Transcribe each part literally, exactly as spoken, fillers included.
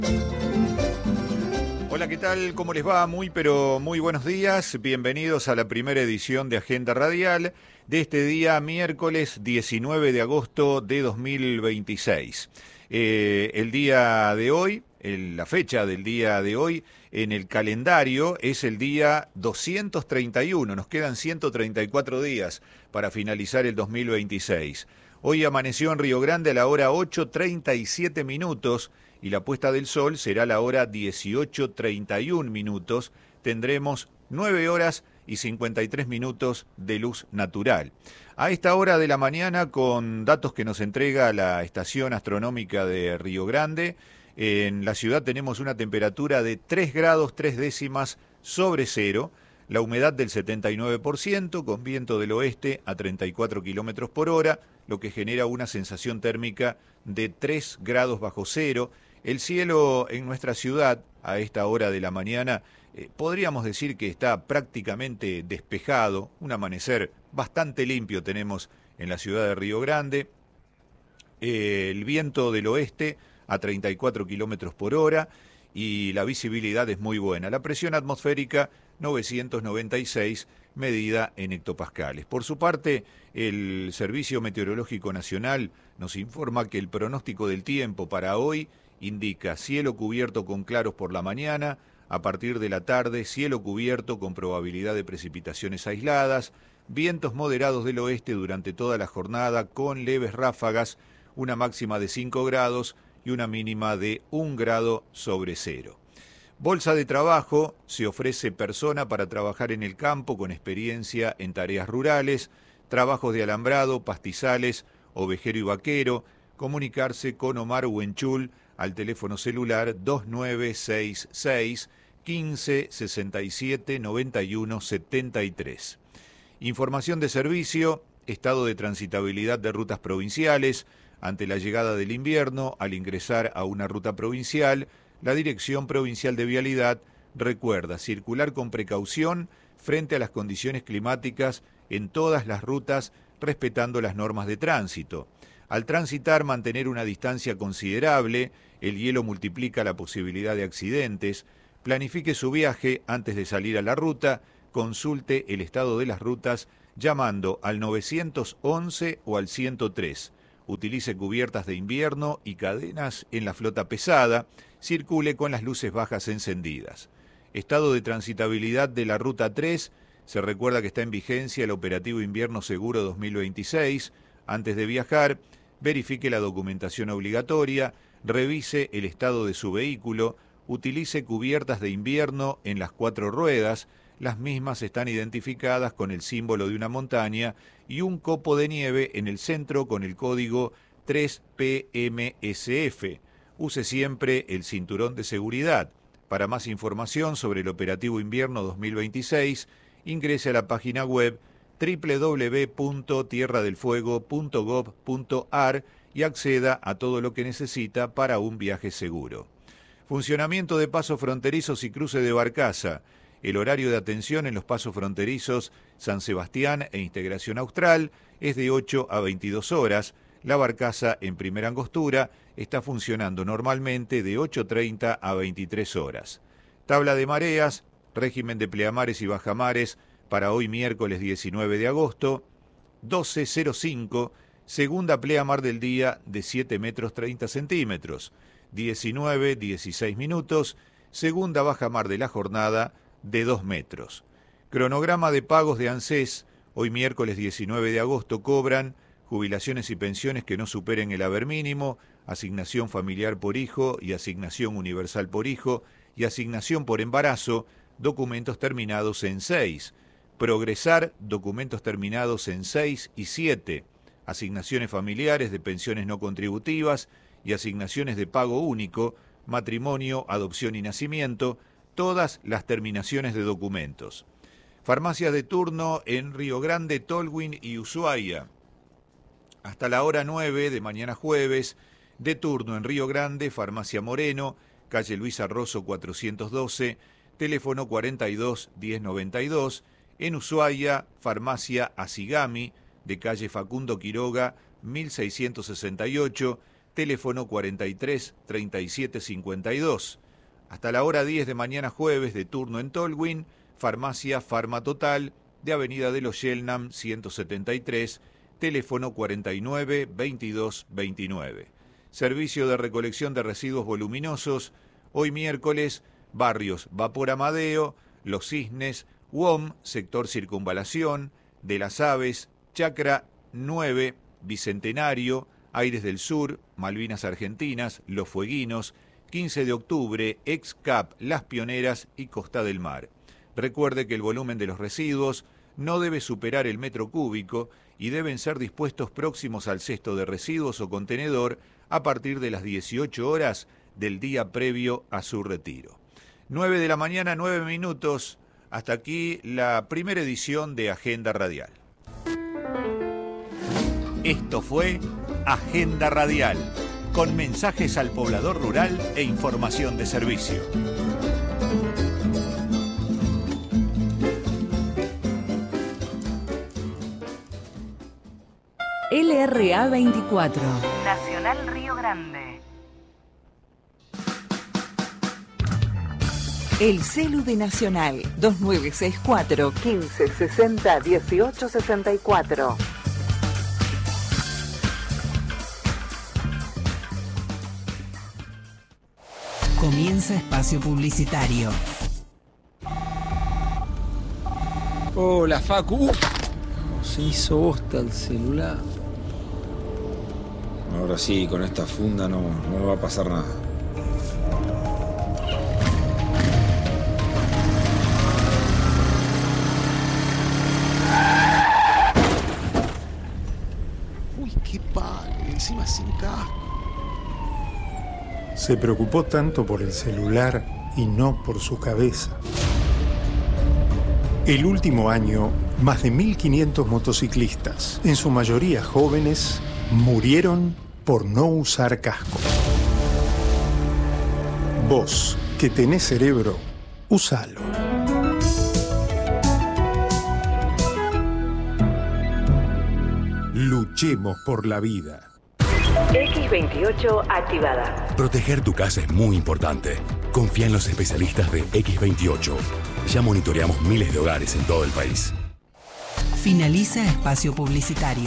Hola, ¿qué tal? ¿Cómo les va? Muy, pero muy buenos días. Bienvenidos a la primera edición de Agenda Radial de este día, miércoles diecinueve de agosto de dos mil veintiséis. Eh, el día de hoy, el- la fecha del día de hoy en el calendario es el día doscientos treinta y uno. Nos quedan ciento treinta y cuatro días para finalizar el dos mil veintiséis. Hoy amaneció en Río Grande a la hora ocho treinta y siete minutos y la puesta del sol será a la hora dieciocho treinta y uno minutos. Tendremos nueve horas y cincuenta y tres minutos de luz natural. A esta hora de la mañana, con datos que nos entrega la estación astronómica de Río Grande, en la ciudad tenemos una temperatura de tres grados tres décimas sobre cero, la humedad del setenta y nueve por ciento, con viento del oeste a treinta y cuatro kilómetros por hora, lo que genera una sensación térmica de tres grados bajo cero. El cielo en nuestra ciudad, a esta hora de la mañana, eh, podríamos decir que está prácticamente despejado, un amanecer bastante limpio tenemos en la ciudad de Río Grande. Eh, el viento del oeste a treinta y cuatro kilómetros por hora y la visibilidad es muy buena. La presión atmosférica novecientos noventa y seis, medida en hectopascales. Por su parte, el Servicio Meteorológico Nacional nos informa que el pronóstico del tiempo para hoy indica cielo cubierto con claros por la mañana, a partir de la tarde cielo cubierto con probabilidad de precipitaciones aisladas, vientos moderados del oeste durante toda la jornada con leves ráfagas, una máxima de cinco grados y una mínima de un grado sobre cero. Bolsa de trabajo, se ofrece persona para trabajar en el campo con experiencia en tareas rurales, trabajos de alambrado, pastizales, ovejero y vaquero, comunicarse con Omar Huenchul al teléfono celular dos nueve seis seis, quince, sesenta y siete, noventa y uno, setenta y tres. Información de servicio, estado de transitabilidad de rutas provinciales. Ante la llegada del invierno, al ingresar a una ruta provincial, la Dirección Provincial de Vialidad recuerda circular con precaución frente a las condiciones climáticas en todas las rutas, respetando las normas de tránsito. Al transitar, mantener una distancia considerable, el hielo multiplica la posibilidad de accidentes. Planifique su viaje antes de salir a la ruta, consulte el estado de las rutas llamando al novecientos once o al ciento tres. Utilice cubiertas de invierno y cadenas en la flota pesada, circule con las luces bajas encendidas. Estado de transitabilidad de la Ruta tres, se recuerda que está en vigencia el operativo Invierno Seguro dos mil veintiséis. Antes de viajar, verifique la documentación obligatoria, revise el estado de su vehículo, utilice cubiertas de invierno en las cuatro ruedas. Las mismas están identificadas con el símbolo de una montaña y un copo de nieve en el centro con el código tres P M S F. Use siempre el cinturón de seguridad. Para más información sobre el operativo invierno dos mil veintiséis, ingrese a la página web doble u doble u doble u punto tierra del fuego punto gob punto ar y acceda a todo lo que necesita para un viaje seguro. Funcionamiento de pasos fronterizos y cruce de barcaza. El horario de atención en los pasos fronterizos San Sebastián e Integración Austral es de ocho a veintidós horas. La barcaza en primera angostura está funcionando normalmente de ocho treinta a veintitrés horas. Tabla de mareas, régimen de pleamares y bajamares para hoy miércoles diecinueve de agosto, doce cero cinco, segunda pleamar del día de siete metros treinta centímetros, diecinueve dieciséis minutos, segunda bajamar de la jornada de dos metros. Cronograma de pagos de ANSES, hoy miércoles diecinueve de agosto cobran jubilaciones y pensiones que no superen el haber mínimo, asignación familiar por hijo y asignación universal por hijo y asignación por embarazo, documentos terminados en seis. Progresar, documentos terminados en seis y siete. Asignaciones familiares de pensiones no contributivas y asignaciones de pago único, matrimonio, adopción y nacimiento, todas las terminaciones de documentos. Farmacias de turno en Río Grande, Tolwyn y Ushuaia. Hasta la hora nueve de mañana jueves, de turno en Río Grande, Farmacia Moreno, calle Luis Arroso cuatrocientos doce, teléfono cuarenta y dos diez noventa y dos. En Ushuaia, Farmacia Asigami, de calle Facundo Quiroga, mil seiscientos sesenta y ocho, teléfono cuarenta y tres, treinta y siete cincuenta y dos. Hasta la hora diez de mañana jueves de turno en Tolwyn, farmacia Farma Total de Avenida de los Yelnam ciento setenta y tres, teléfono cuarenta y nueve, veintidós veintinueve. Servicio de recolección de residuos voluminosos, hoy miércoles, barrios Vapor Amadeo, Los Cisnes, U O M, sector Circunvalación, de las Aves, Chacra nueve, Bicentenario, Aires del Sur, Malvinas Argentinas, Los Fueguinos, quince de octubre, Ex Cap, Las Pioneras y Costa del Mar. Recuerde que el volumen de los residuos no debe superar el metro cúbico y deben ser dispuestos próximos al cesto de residuos o contenedor a partir de las dieciocho horas del día previo a su retiro. nueve de la mañana, nueve minutos. Hasta aquí la primera edición de Agenda Radial. Esto fue Agenda Radial, con mensajes al poblador rural e información de servicio. L R A veinticuatro, Nacional Río Grande. El celu de Nacional, dos nueve seis cuatro, quince sesenta, dieciocho sesenta y cuatro. Comienza espacio publicitario. Hola, Facu. Uh, se hizo bosta el celular. Ahora sí, con esta funda no, no me va a pasar nada. Uy, qué padre, encima sin casco. Se preocupó tanto por el celular y no por su cabeza. El último año, más de mil quinientos motociclistas, en su mayoría jóvenes, murieron por no usar casco. Vos, que tenés cerebro, usalo. Luchemos por la vida. X veintiocho activada. Proteger tu casa es muy importante. Confía en los especialistas de X veintiocho. Ya monitoreamos miles de hogares en todo el país. Finaliza espacio publicitario.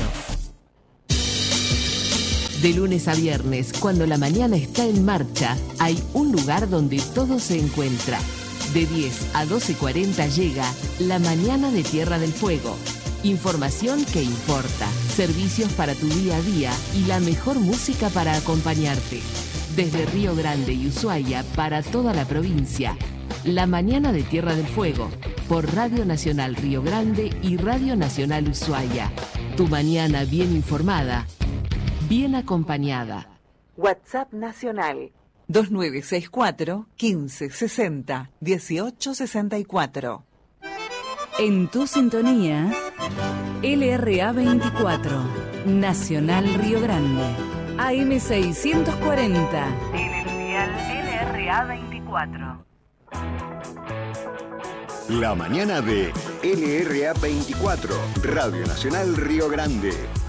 De lunes a viernes, cuando la mañana está en marcha, hay un lugar donde todo se encuentra. De diez a doce cuarenta llega La Mañana de Tierra del Fuego. Información que importa, servicios para tu día a día y la mejor música para acompañarte. Desde Río Grande y Ushuaia para toda la provincia. La Mañana de Tierra del Fuego, por Radio Nacional Río Grande y Radio Nacional Ushuaia. Tu mañana bien informada, bien acompañada. WhatsApp Nacional dos nueve seis cuatro, quince sesenta, dieciocho sesenta y cuatro. En tu sintonía, L R A veinticuatro, Nacional Río Grande, A M seiscientos cuarenta, en el dial L R A veinticuatro. La mañana de L R A veinticuatro, Radio Nacional Río Grande.